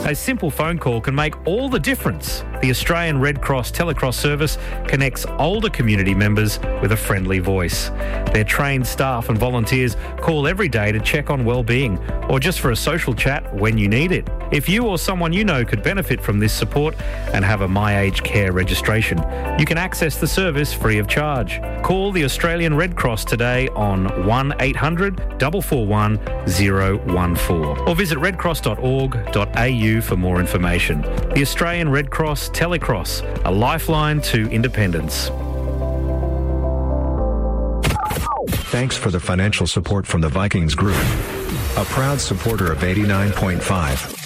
A simple phone call can make all the difference. The Australian Red Cross Telecross service connects older community members with a friendly voice. Their trained staff and volunteers call every day to check on well-being or just for a social chat when you need it. If you or someone you know could benefit from this support and have a My Aged Care registration, you can access the service free of charge. Call the Australian Red Cross today on 1800 441 014 or visit redcross.org.au for more information. The Australian Red Cross Telecross, a lifeline to independence. Thanks for the financial support from the Vikings Group, a proud supporter of 89.5.